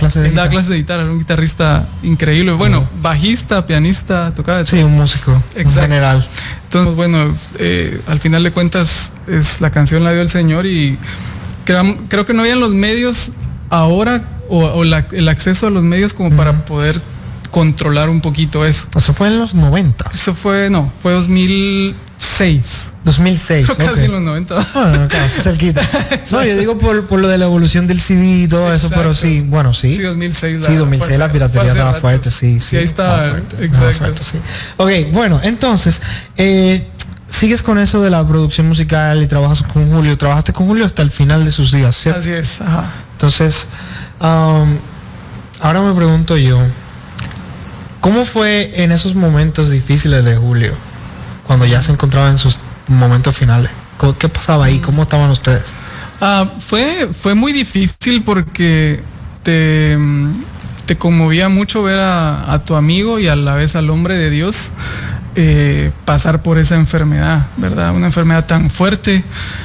clase de guitarra. Daba clases de guitarra, era un guitarrista increíble. Bueno, bajista, pianista, tocaba de todo. Sí, un músico en general. Entonces, bueno, al final de cuentas, la canción la dio el Señor y creo que no habían los medios ahora o el acceso a los medios como para poder controlar un poquito eso. Eso fue en los 90. Eso fue 2006. 2006, casi okay. En los 90. Bueno, casi cerquita. No, yo digo por lo de la evolución del CD y todo eso, pero sí, bueno, sí. Sí, 2006. Sí, 2006 la piratería estaba fuerte, sí. Sí, ahí está, exacto. Fuerte, sí. Ok, bueno, entonces, sigues con eso de la producción musical y trabajas con Julio. Trabajaste con Julio hasta el final de sus días, ¿cierto? Así es, ajá. Entonces, ahora me pregunto yo, ¿cómo fue en esos momentos difíciles de Julio? Cuando ya se encontraba en sus momentos finales. ¿Qué pasaba ahí? ¿Cómo estaban ustedes? Fue muy difícil porque te conmovía mucho ver a tu amigo y a la vez al hombre de Dios pasar por esa enfermedad, ¿verdad? Una enfermedad tan fuerte.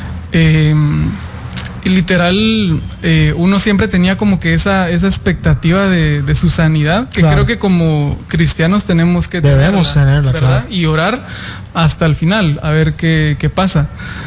Y literal, uno siempre tenía como que esa expectativa de su sanidad, que claro. Creo que como cristianos debemos tenerla, ¿verdad? Claro. Y orar hasta el final, a ver qué pasa.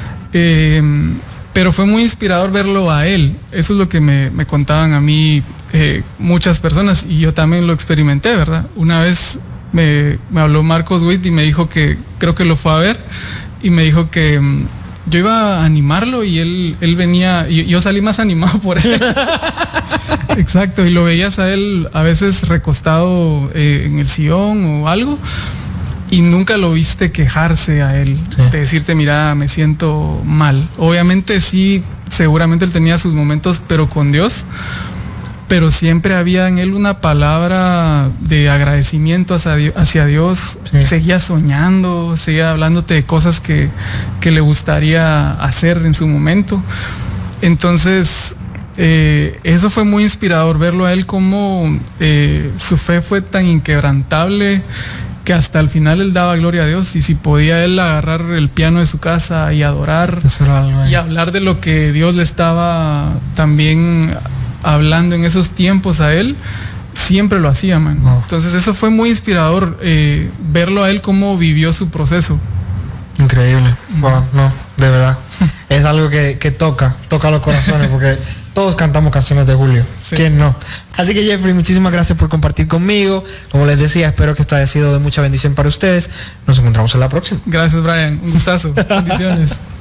Pero fue muy inspirador verlo a él. Eso es lo que me contaban a mí muchas personas, y yo también lo experimenté, ¿verdad? Una vez me habló Marcos Witt y me dijo que, creo que lo fue a ver, y me dijo que yo iba a animarlo y él venía, y yo salí más animado por él. Exacto, y lo veías a él a veces recostado en el sillón o algo, y nunca lo viste quejarse a él, sí. De decirte, mira, me siento mal. Obviamente sí, seguramente él tenía sus momentos, pero con Dios, pero siempre había en él una palabra de agradecimiento hacia Dios. Sí. Seguía soñando, seguía hablándote de cosas que le gustaría hacer en su momento. Entonces, eso fue muy inspirador, verlo a él como su fe fue tan inquebrantable que hasta el final él daba gloria a Dios, y si podía él agarrar el piano de su casa y adorar y hablar de lo que Dios le estaba también hablando en esos tiempos a él, siempre lo hacía, man. Wow. Entonces eso fue muy inspirador, verlo a él cómo vivió su proceso. Increíble. Wow, no, de verdad. Es algo que toca los corazones, porque todos cantamos canciones de Julio. Sí. ¿Quién no? Así que Jeffrey, muchísimas gracias por compartir conmigo. Como les decía, espero que esto haya sido de mucha bendición para ustedes. Nos encontramos en la próxima. Gracias, Brian. Un gustazo. Bendiciones.